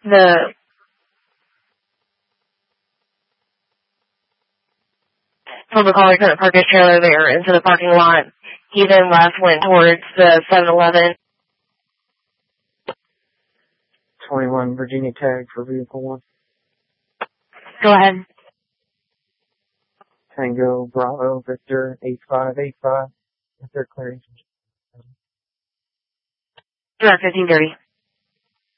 The public caller couldn't park his trailer there into the parking lot. He then went towards the 7-Eleven. 21 Virginia tag for vehicle 1. Go ahead. Tango Bravo Victor 8585. If they're clearing. Direct 1530.